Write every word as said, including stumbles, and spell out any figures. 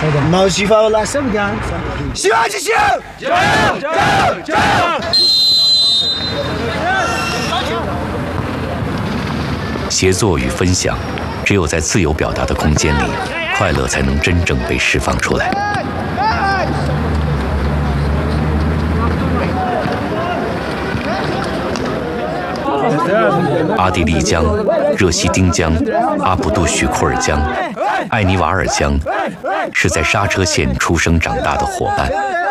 毛西法拉什么干？希望之星，加油！加油！加油！ 协作与分享，只有在自由表达的空间里，快乐才能真正被释放出来。阿地利江、热西丁江、阿卜杜许库尔江、艾尼瓦尔江，是在刹车线出生长大的伙伴。